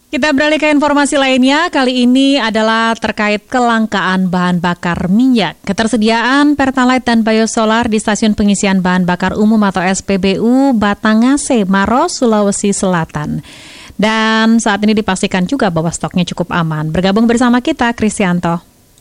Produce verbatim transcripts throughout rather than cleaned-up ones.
Kita beralih ke informasi lainnya, kali ini adalah terkait kelangkaan bahan bakar minyak. Ketersediaan Pertalite dan Biosolar di stasiun pengisian bahan bakar umum atau S P B U Batangase, Maros, Sulawesi Selatan. Dan saat ini dipastikan juga bahwa stoknya cukup aman. Bergabung bersama kita, Kristianto.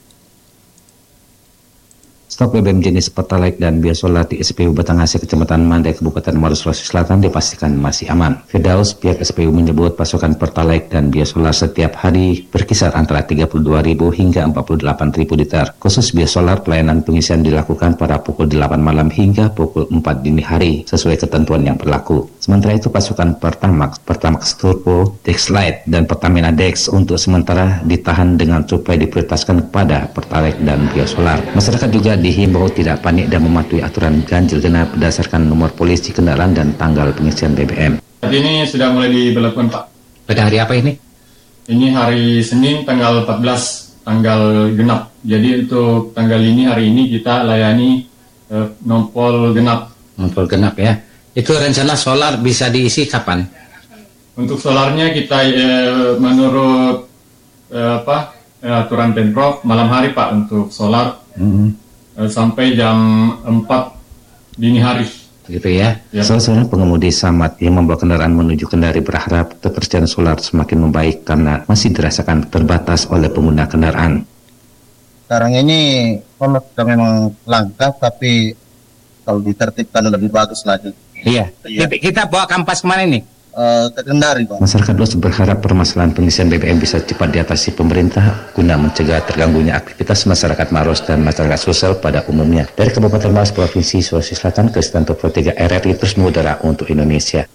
Stok B B M jenis Pertalite dan Biosolar di S P B U Batangase, Kecamatan Mandai, Kabupaten Maros, Sulawesi Selatan dipastikan masih aman. Firdaus, pihak S P B U menyebut pasokan Pertalite dan Biosolar setiap hari berkisar antara tiga puluh dua ribu hingga empat puluh delapan ribu liter. Khusus Biosolar, pelayanan pengisian dilakukan pada pukul delapan malam hingga pukul empat dini hari sesuai ketentuan yang berlaku. Sementara itu pasokan Pertamax, Pertamax Turbo, Dex Lite, dan Pertamina Dex untuk sementara ditahan dengan supaya diprioritaskan kepada Pertalite dan Biosolar. Masyarakat juga dihimbau tidak panik dan mematuhi aturan ganjil genap berdasarkan nomor polisi kendaraan dan tanggal pengisian B B M. Saat ini sudah mulai diberlakukan, Pak. Pada hari apa ini? Ini hari Senin tanggal empat belas, tanggal genap. Jadi untuk tanggal ini, hari ini kita layani eh, nompol genap. Nompol genap ya. Itu rencana solar bisa diisi kapan? Untuk solarnya kita eh, menurut eh, apa eh, aturan Pemprov malam hari, Pak, untuk solar. Mm-hmm. Sampai jam empat dini hari. Gitu ya. Ya. Salah seorang pengemudi Samad yang membawa kendaraan menuju Kendari berharap ketersediaan solar semakin membaik karena masih dirasakan terbatas oleh pengguna kendaraan. Sekarang ini solar sudah memang langka, tapi kalau ditertibkan lebih bagus lagi. Iya. Ya. Kita bawa kampas kemana ini? Uh, ke Kendari, Pak. Masyarakat luas berharap permasalahan pengisian B B M bisa cepat diatasi pemerintah guna mencegah terganggunya aktivitas masyarakat Maros dan masyarakat sosial pada umumnya. Dari Kabupaten Maros, Provinsi Sulawesi Selatan, Kristianto Pro tiga R R I terus mengudara untuk Indonesia.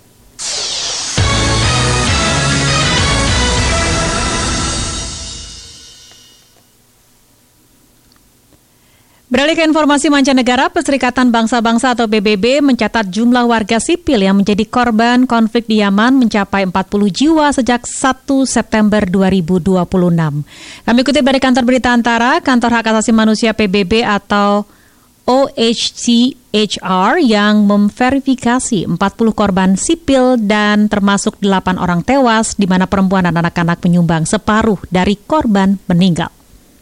Beralih ke informasi mancanegara, Perserikatan Bangsa-Bangsa atau P B B mencatat jumlah warga sipil yang menjadi korban konflik di Yaman mencapai empat puluh jiwa sejak satu September dua ribu dua puluh enam. Kami kutip dari Kantor Berita Antara, Kantor Hak Asasi Manusia P B B atau O H C H R yang memverifikasi empat puluh korban sipil dan termasuk delapan orang tewas, di mana perempuan dan anak-anak menyumbang separuh dari korban meninggal.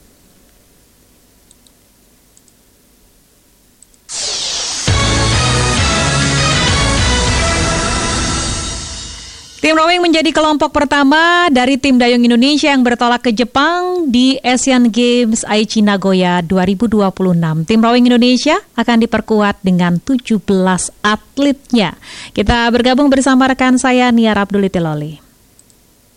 Tim rowing menjadi kelompok pertama dari tim dayung Indonesia yang bertolak ke Jepang di Asian Games Aichi Nagoya dua ribu dua puluh enam. Tim rowing Indonesia akan diperkuat dengan tujuh belas atletnya. Kita bergabung bersama rekan saya Nia Abdul Itiloli.